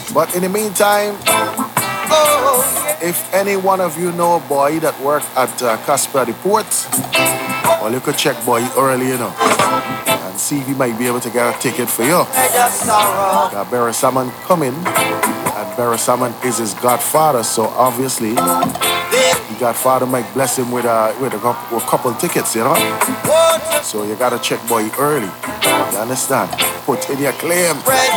But in the meantime, if any one of you know a boy that work at Casper the Port, well, you could check boy early, and see if he might be able to get a ticket for you. Barry Salmon coming, and Barry Salmon is his godfather, so obviously the godfather might bless him with a couple tickets, So you gotta check boy early. You understand? Put in your claim.